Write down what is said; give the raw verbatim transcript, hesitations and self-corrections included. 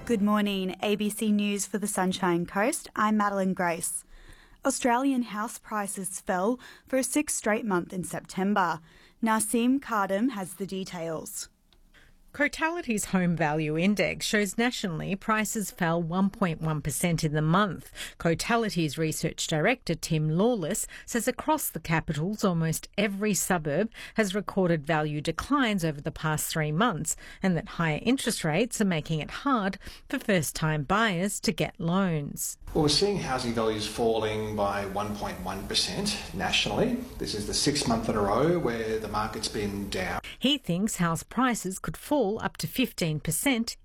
Good morning, A B C News for the Sunshine Coast. I'm Madeline Grace. Australian house prices fell for a sixth straight month in September. Naseem Kardam has the details. Cotality's Home Value Index shows nationally prices fell one point one percent in the month. Cotality's Research Director Tim Lawless says across the capitals almost every suburb has recorded value declines over the past three months and that higher interest rates are making it hard for first-time buyers to get loans. Well, we're seeing housing values falling by one point one percent nationally. This is the sixth month in a row where the market's been down. He thinks house prices could fall up to fifteen percent